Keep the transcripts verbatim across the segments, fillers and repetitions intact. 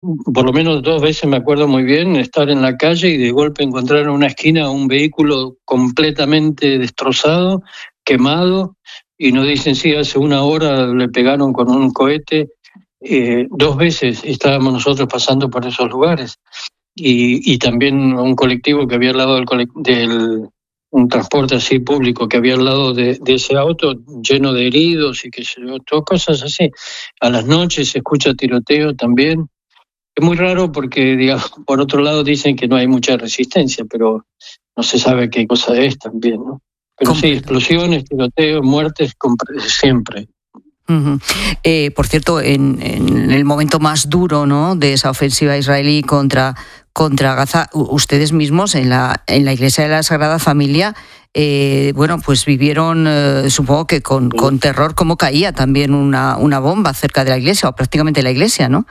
por lo menos dos veces me acuerdo muy bien, estar en la calle y de golpe encontrar en una esquina un vehículo completamente destrozado, quemado, y nos dicen, sí, hace una hora le pegaron con un cohete. Eh, dos veces estábamos nosotros pasando por esos lugares. Y, y también un colectivo que había al lado del, del un transporte así público que había al lado de, de ese auto lleno de heridos y que se todas cosas así. A las noches se escucha tiroteo también. Es muy raro porque, digamos, por otro lado dicen que no hay mucha resistencia, pero no se sabe qué cosa es también, ¿no? Pero sí, explosiones, tiroteos, muertes, siempre. Uh-huh. Eh, por cierto, en, en el momento más duro, ¿no?, de esa ofensiva israelí contra, contra Gaza, ustedes mismos en la, en la Iglesia de la Sagrada Familia, eh, bueno, pues vivieron, eh, supongo que con, con terror, cómo caía también una, una bomba cerca de la iglesia, o prácticamente la iglesia, ¿no?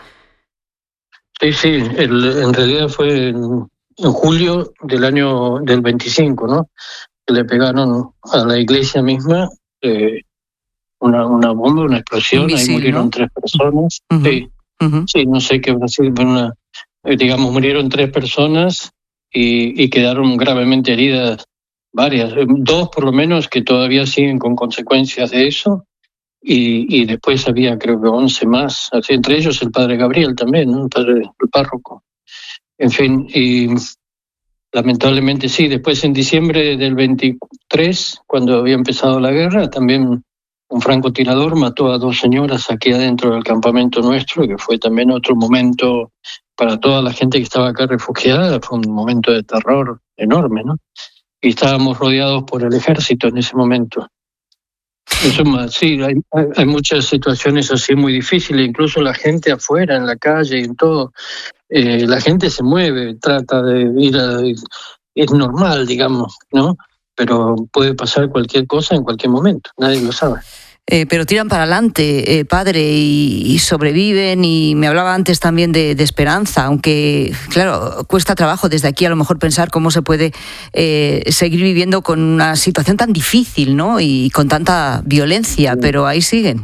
Sí, sí, el, en realidad fue en, en julio del año del veinticinco, ¿no?, que le pegaron a la iglesia misma eh, una, una bomba, una explosión, misil, ahí murieron, ¿no?, tres personas. Uh-huh. Sí, uh-huh. Sí, no sé qué habrá sido, pero una, digamos, murieron tres personas y, y quedaron gravemente heridas varias, dos por lo menos que todavía siguen con consecuencias de eso. Y, y después había creo que once más, así, entre ellos el padre Gabriel también, ¿no?, el padre, el párroco. En fin, y lamentablemente sí, después en diciembre del veintitrés, cuando había empezado la guerra, también un francotirador mató a dos señoras aquí adentro del campamento nuestro, que fue también otro momento para toda la gente que estaba acá refugiada, fue un momento de terror enorme, ¿no? Y estábamos rodeados por el ejército en ese momento. Eso más, sí, hay, hay muchas situaciones así muy difíciles, incluso la gente afuera, en la calle y en todo, eh, la gente se mueve, trata de ir a... es normal, digamos, ¿no? Pero puede pasar cualquier cosa en cualquier momento, nadie lo sabe. Eh, pero tiran para adelante, eh, padre, y, y sobreviven, y me hablaba antes también de, de esperanza, aunque, claro, cuesta trabajo desde aquí a lo mejor pensar cómo se puede eh, seguir viviendo con una situación tan difícil, ¿no?, y con tanta violencia, pero ahí siguen.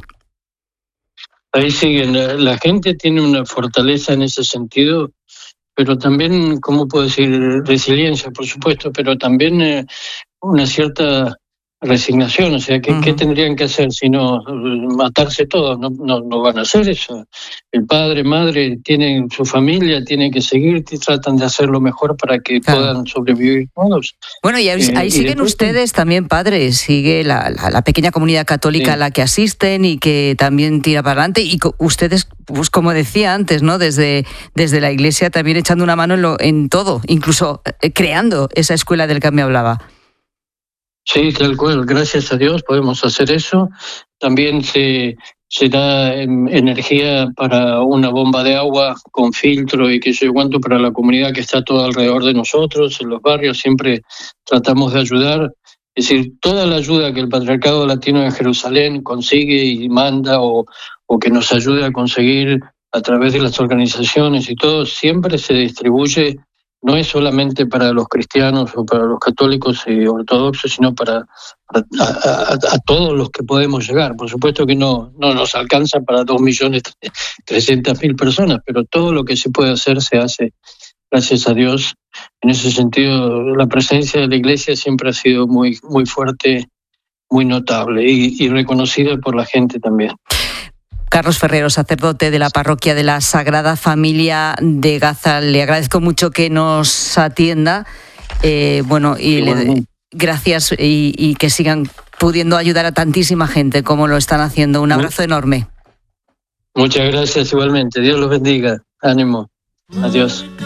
Ahí siguen, la, la gente tiene una fortaleza en ese sentido, pero también, ¿cómo puedo decir?, resiliencia, por supuesto, pero también eh, una cierta resignación, o sea, ¿qué, uh-huh. ¿qué tendrían que hacer si no matarse todos? No, no, no van a hacer eso. El padre, madre, tienen su familia, tienen que seguir y tratan de hacer lo mejor para que claro. puedan sobrevivir todos. Bueno, y ahí, eh, ahí siguen después, ustedes también, padre, sigue la, la, la pequeña comunidad católica sí. a la que asisten y que también tira para adelante, y co- ustedes, pues como decía antes, ¿no?, desde, desde la iglesia también echando una mano en, lo, en todo, incluso eh, creando esa escuela del que me hablaba. Sí, tal cual, gracias a Dios podemos hacer eso. También se, se da energía para una bomba de agua con filtro y qué sé yo cuánto para la comunidad que está todo alrededor de nosotros, en los barrios siempre tratamos de ayudar. Es decir, toda la ayuda que el Patriarcado Latino de Jerusalén consigue y manda o, o que nos ayude a conseguir a través de las organizaciones y todo, siempre se distribuye. No es solamente para los cristianos o para los católicos y ortodoxos, sino para, para a, a, a todos los que podemos llegar. Por supuesto que no, no nos alcanza para dos millones trescientas mil personas, pero todo lo que se puede hacer se hace, gracias a Dios. En ese sentido, la presencia de la Iglesia siempre ha sido muy, muy fuerte, muy notable y, y reconocida por la gente también. Carlos Ferrero, sacerdote de la parroquia de la Sagrada Familia de Gaza, le agradezco mucho que nos atienda, eh, bueno, y le doy gracias y, y que sigan pudiendo ayudar a tantísima gente como lo están haciendo. Un abrazo enorme. Muchas gracias igualmente. Dios los bendiga. Ánimo. Adiós.